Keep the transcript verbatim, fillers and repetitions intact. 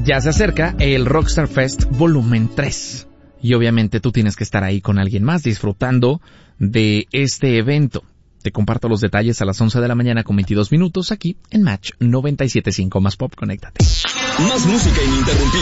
ya se acerca el Rockstar Fest Volumen tres. Y obviamente tú tienes que estar ahí con alguien más disfrutando de este evento. Te comparto los detalles a las once de la mañana con veintidós minutos aquí en Match noventa y siete punto cinco. Más Pop, conéctate. Más música ininterrumpida.